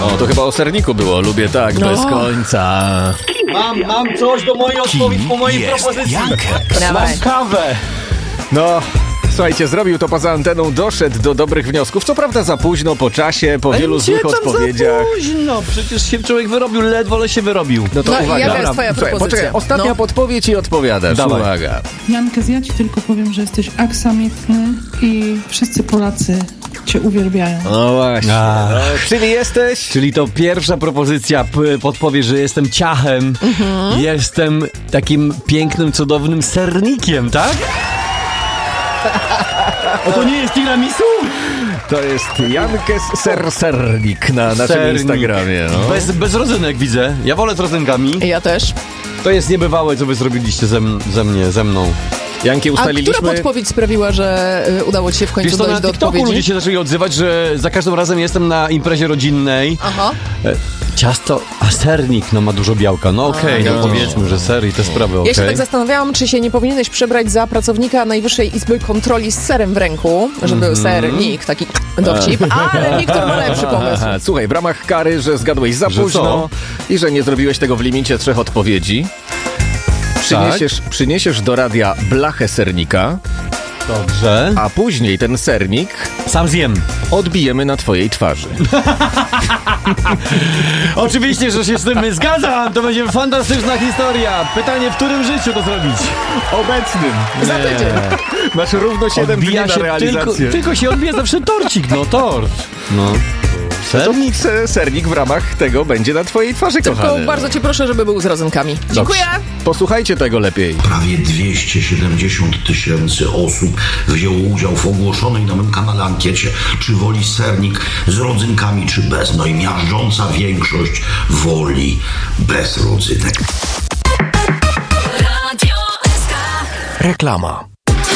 O, to chyba o serniku było. Lubię tak, bez końca. Mam coś do mojej odpowiedzi po mojej propozycji. Dawaj. Kawę. No, słuchajcie, zrobił to poza anteną, doszedł do dobrych wniosków. Co prawda za późno, po czasie, po wielu złych odpowiedziach. No, przecież się człowiek wyrobił, ledwo, ale się wyrobił. No to uwaga. Jaka jest twoja propozycja? Poczekaj, ostatnia podpowiedź i odpowiadasz. Dawaj. Uwaga. Jankę, ja ci tylko powiem, że jesteś aksamitny i wszyscy Polacy cię uwielbiają. No właśnie. No, czyli jesteś... Czyli to pierwsza propozycja podpowie, że jestem ciachem. Jestem takim pięknym, cudownym sernikiem, tak? O, to nie jest tiramisu? To jest Jankes Sernik na naszym Instagramie. No. Bez rodzynek widzę. Ja wolę z rodzynkami. Ja też. To jest niebywałe, co wy zrobiliście ze mną. Janki, A która ustaliliśmy... podpowiedź sprawiła, że udało ci się w końcu Wiesz, to dojść na do TikToku odpowiedzi? ludzie się zaczęli odzywać, że za każdym razem jestem na imprezie rodzinnej. Aha. Ciasto, a sernik, no ma dużo białka. No okej, no powiedzmy, że ser i te sprawy, okej. Ja się tak zastanawiałam, czy się nie powinieneś przebrać za pracownika Najwyższej Izby Kontroli z serem w ręku, żeby był sernik, taki dowcip, ale Wiktor ma lepszy pomysł. Aha, słuchaj, w ramach kary, że zgadłeś za Że późno co? i że nie zrobiłeś tego w limicie 3 odpowiedzi, przyniesiesz do radia blachę sernika, Dobrze. a później ten sernik Sam zjem. odbijemy na twojej twarzy. Oczywiście, że się z tym zgadzam. To będzie fantastyczna historia. Pytanie, w którym życiu to zrobić? Obecnym. Za tydzień. Masz równo 7 dni na realizację. tylko się odbija zawsze torcik, no tort. No. Sernik? Sernik w ramach tego będzie na twojej twarzy, Tylko kochany. bardzo cię proszę, żeby był z rodzynkami. Dziękuję. Posłuchajcie tego lepiej. Prawie 270 000 osób wzięło udział w ogłoszonej na mym kanale ankiecie, czy woli sernik z rodzynkami, czy bez. No i miażdżąca większość woli bez rodzynek. Radio SK. Reklama.